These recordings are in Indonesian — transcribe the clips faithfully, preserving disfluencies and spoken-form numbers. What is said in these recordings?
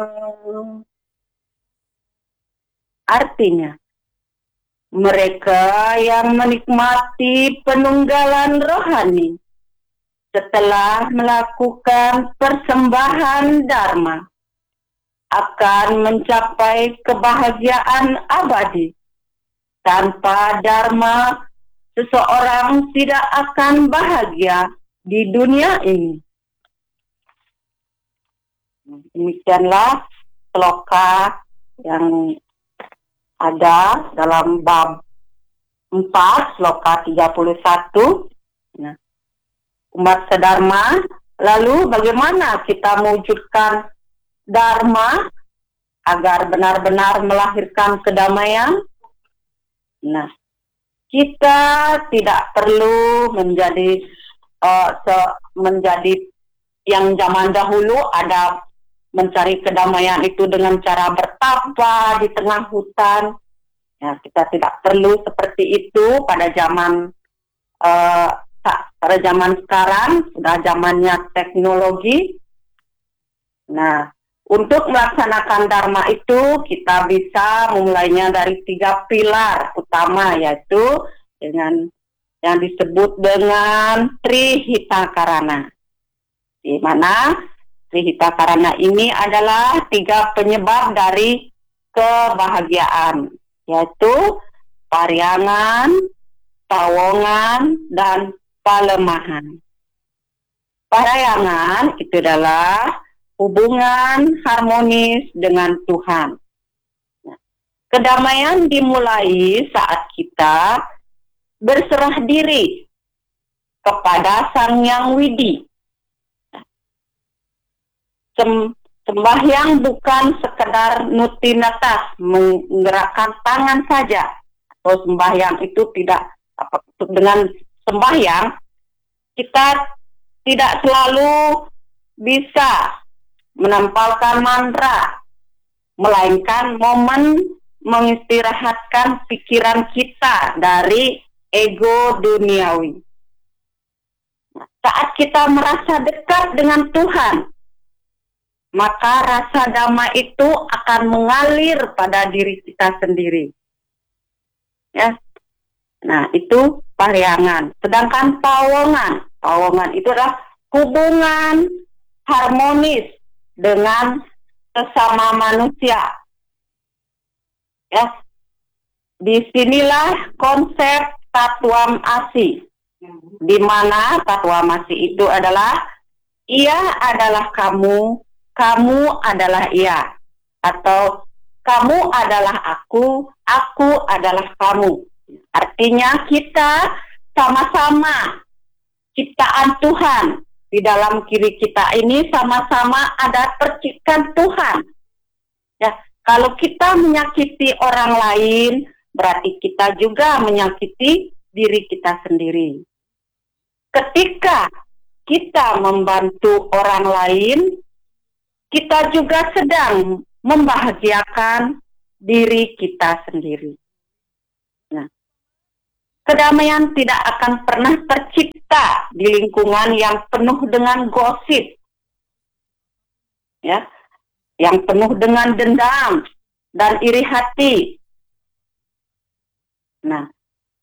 Artinya, mereka yang menikmati penunggalan rohani setelah melakukan persembahan dharma akan mencapai kebahagiaan abadi. Tanpa dharma, seseorang tidak akan bahagia di dunia ini. Demikianlah sloka yang ada dalam bab empat, sloka tiga puluh satu. Nah, umat sedharma, lalu bagaimana kita mewujudkan dharma agar benar-benar melahirkan kedamaian? Nah, kita tidak perlu menjadi uh, se menjadi yang zaman dahulu ada mencari kedamaian itu dengan cara bertapa di tengah hutan. Ya, kita tidak perlu seperti itu pada zaman uh, pada zaman sekarang, sudah zamannya teknologi. Nah, untuk melaksanakan dharma itu kita bisa memulainya dari tiga pilar utama, yaitu dengan yang disebut dengan Trihitakarana, di mana Trihitakarana ini adalah tiga penyebab dari kebahagiaan, yaitu Paryangan, Pawongan, dan Palemahan. Paryangan itu adalah hubungan harmonis dengan Tuhan. Nah, kedamaian dimulai saat kita berserah diri kepada Sang Yang Widi. Sem sembahyang bukan sekedar nutinatas, menggerakkan tangan saja. Atau sembahyang itu tidak, apa, dengan sembahyang kita tidak selalu bisa menampalkan mantra, melainkan momen mengistirahatkan pikiran kita dari ego duniawi. Saat kita merasa dekat dengan Tuhan, maka rasa dhamma itu akan mengalir pada diri kita sendiri. Ya. Nah, itu paryangan. Sedangkan pawongan, pawongan itu adalah hubungan harmonis dengan sesama manusia. Ya. Disinilah konsep Tattwam Asi, di mana Tattwam Asi itu adalah ia adalah kamu, kamu adalah ia, atau kamu adalah aku, aku adalah kamu. Artinya kita sama-sama ciptaan Tuhan. Di dalam kiri kita ini sama-sama ada percikan Tuhan. Ya, kalau kita menyakiti orang lain, berarti kita juga menyakiti diri kita sendiri. Ketika kita membantu orang lain, kita juga sedang membahagiakan diri kita sendiri. Nah, kedamaian tidak akan pernah tercipta di lingkungan yang penuh dengan gosip, ya, yang penuh dengan dendam dan iri hati. Nah,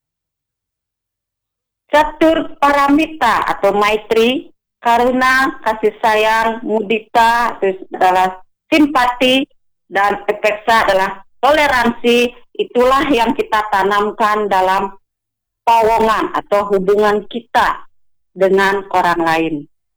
catur paramita atau maitri, karuna, kasih sayang, mudita itu adalah simpati, dan epeksa adalah toleransi. Itulah yang kita tanamkan dalam pawongan atau hubungan kita dengan orang lain.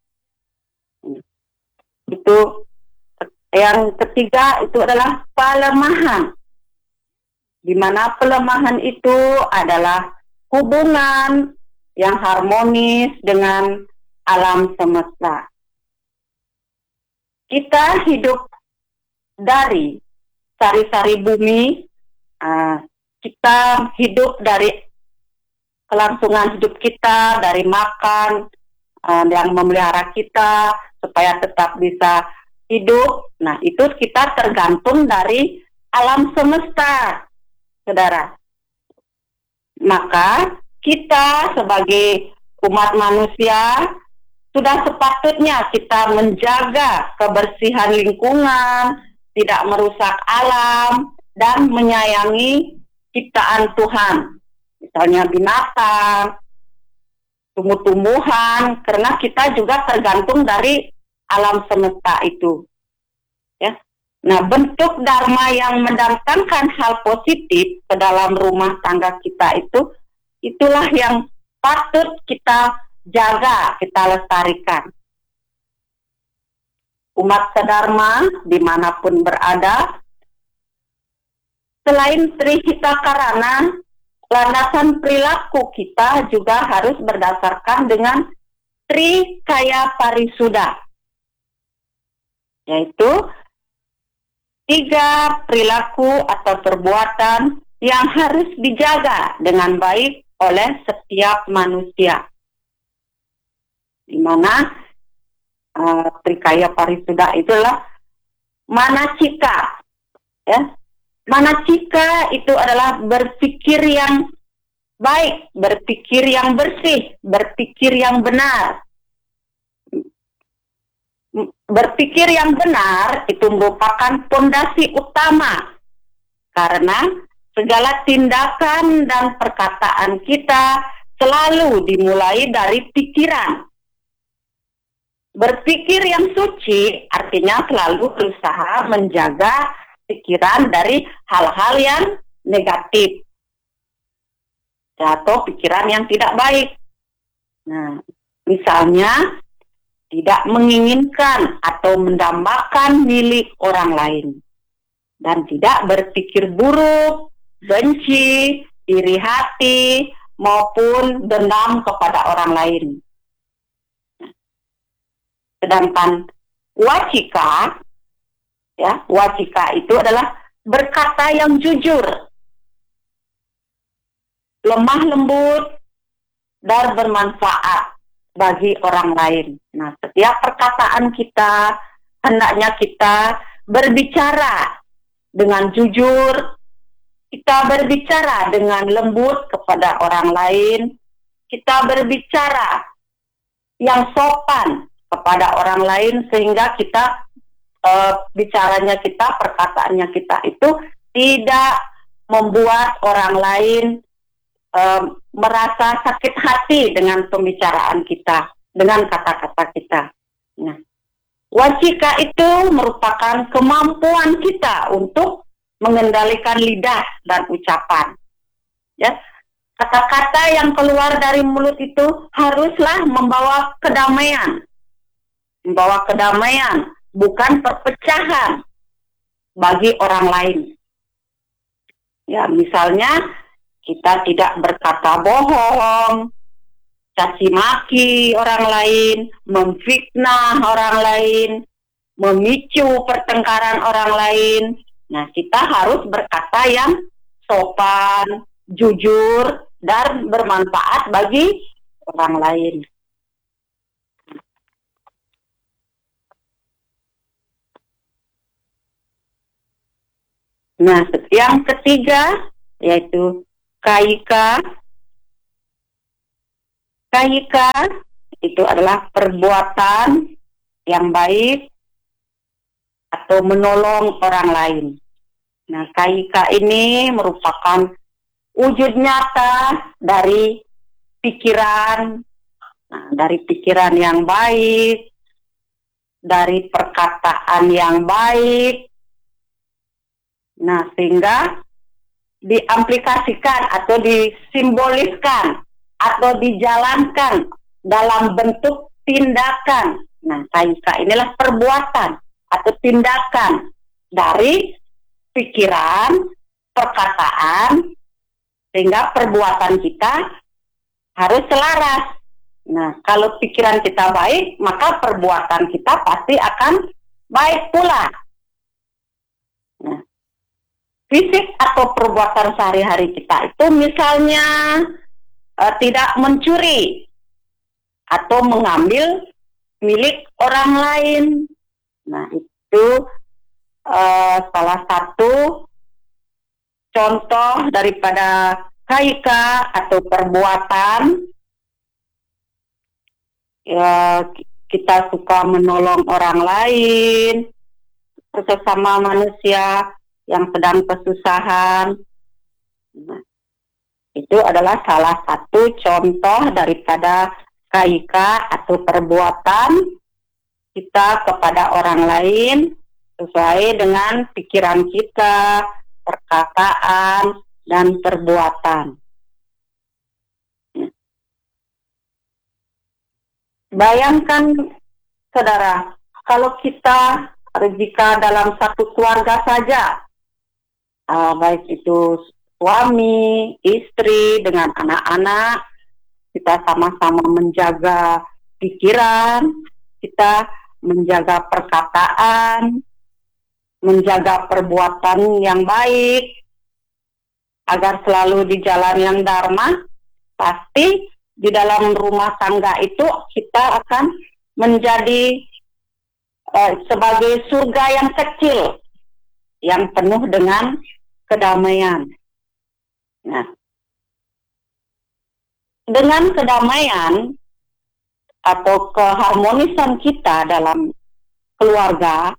Itu yang ketiga, itu adalah pelemahan, di mana pelemahan itu adalah hubungan yang harmonis dengan alam semesta. Kita hidup dari sari-sari bumi, uh, kita hidup dari kelangsungan hidup kita, dari makan uh, yang memelihara kita supaya tetap bisa hidup. Nah, itu kita tergantung dari alam semesta, saudara. Maka kita sebagai umat manusia sudah sepatutnya kita menjaga kebersihan lingkungan, tidak merusak alam, dan menyayangi ciptaan Tuhan. Misalnya binatang, tumbuh-tumbuhan, karena kita juga tergantung dari alam semesta itu. Ya. Nah, bentuk dharma yang mendatangkan hal positif ke dalam rumah tangga kita itu, itulah yang patut kita jaga, kita lestarikan. Umat sedharma dimanapun berada, selain Trihita Karana, landasan perilaku kita juga harus berdasarkan dengan Trikaya Parisuda, yaitu tiga perilaku atau perbuatan yang harus dijaga dengan baik oleh setiap manusia. Di mana uh, Trikaya Parisuda itulah manacika, ya. Manacika itu adalah berpikir yang baik, berpikir yang bersih, berpikir yang benar. Berpikir yang benar itu merupakan fondasi utama, karena segala tindakan dan perkataan kita selalu dimulai dari pikiran. Berpikir yang suci artinya selalu berusaha menjaga pikiran dari hal-hal yang negatif atau pikiran yang tidak baik. Nah, misalnya tidak menginginkan atau mendambakan milik orang lain, dan tidak berpikir buruk, benci, iri hati, maupun dendam kepada orang lain. Sedangkan wacika, ya, wacika itu adalah berkata yang jujur, lemah lembut, dan bermanfaat bagi orang lain. Nah, setiap perkataan kita hendaknya kita berbicara dengan jujur, kita berbicara dengan lembut kepada orang lain, kita berbicara yang sopan kepada orang lain, sehingga kita uh, bicaranya kita, perkataannya kita itu tidak membuat orang lain Uh, merasa sakit hati dengan pembicaraan kita, dengan kata-kata kita. Nah, wacika itu merupakan kemampuan kita untuk mengendalikan lidah dan ucapan. Ya, kata-kata yang keluar dari mulut itu haruslah membawa kedamaian, membawa kedamaian, bukan perpecahan bagi orang lain. Ya, misalnya kita tidak berkata bohong, caci maki orang lain, memfitnah orang lain, memicu pertengkaran orang lain. Nah, kita harus berkata yang sopan, jujur, dan bermanfaat bagi orang lain. Nah, yang ketiga yaitu Kaika. Kaika itu adalah perbuatan yang baik atau menolong orang lain. Nah, kaika ini merupakan wujud nyata dari pikiran, nah, dari pikiran yang baik, dari perkataan yang baik. Nah, sehingga diaplikasikan atau disimboliskan atau dijalankan dalam bentuk tindakan. Nah, kaika inilah perbuatan atau tindakan dari pikiran, perkataan, sehingga perbuatan kita harus selaras. Nah, kalau pikiran kita baik, maka perbuatan kita pasti akan baik pula. Nah, fisik atau perbuatan sehari-hari kita itu misalnya uh, tidak mencuri atau mengambil milik orang lain. Nah, itu uh, salah satu contoh daripada kaika atau perbuatan. Ya, kita suka menolong orang lain, sesama manusia yang sedang kesusahan. Nah, itu adalah salah satu contoh daripada K I K atau perbuatan kita kepada orang lain sesuai dengan pikiran kita, perkataan, dan perbuatan. Bayangkan, saudara, kalau kita jika dalam satu keluarga saja, uh, baik itu suami, istri, dengan anak-anak, kita sama-sama menjaga pikiran, kita menjaga perkataan, menjaga perbuatan yang baik, agar selalu di jalan yang dharma, pasti di dalam rumah tangga itu kita akan menjadi eh, sebagai surga yang kecil, yang penuh dengan kedamaian. Nah, dengan kedamaian atau keharmonisan kita dalam keluarga,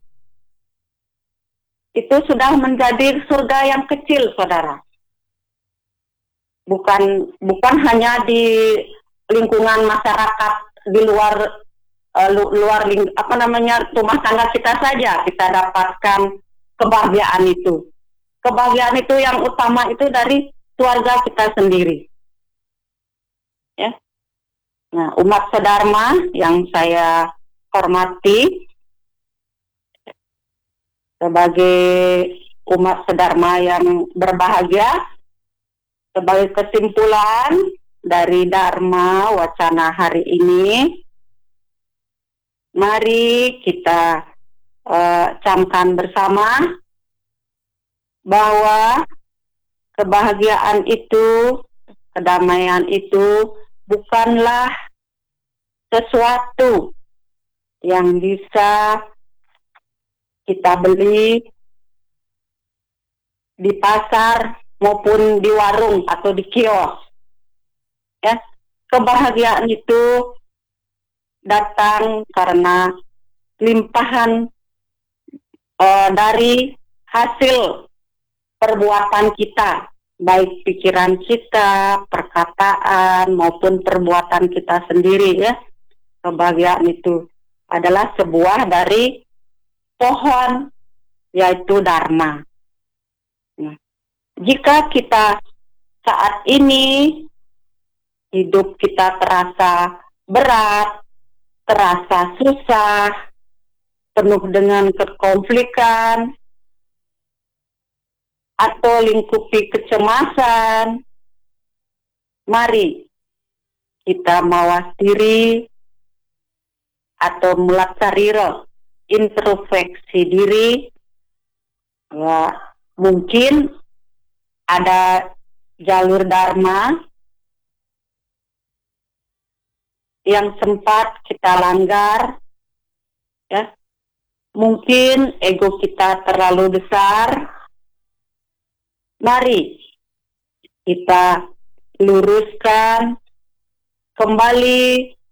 itu sudah menjadi surga yang kecil, saudara. Bukan bukan hanya di lingkungan masyarakat di luar uh, lu, luar ling, apa namanya rumah tangga kita saja kita dapatkan kebahagiaan itu. Kebahagiaan itu yang utama itu dari keluarga kita sendiri. Ya. Nah, umat sedharma yang saya hormati, sebagai umat sedharma yang berbahagia, sebagai kesimpulan dari Dharma Wacana hari ini, mari kita uh, camkan bersama bahwa kebahagiaan itu, kedamaian itu bukanlah sesuatu yang bisa kita beli di pasar maupun di warung atau di kios. Ya, kebahagiaan itu datang karena limpahan uh, dari hasil perbuatan kita, baik pikiran kita, perkataan maupun perbuatan kita sendiri. Ya, kebahagiaan itu adalah sebuah dari pohon, yaitu Dharma. Nah, jika kita saat ini hidup kita terasa berat, terasa susah, penuh dengan kekonflikan, atau lingkupi kecemasan, mari kita mawas diri atau mulakariro, introspeksi diri. Ya, mungkin ada jalur Dharma yang sempat kita langgar, ya. Mungkin ego kita terlalu besar. Mari kita luruskan kembali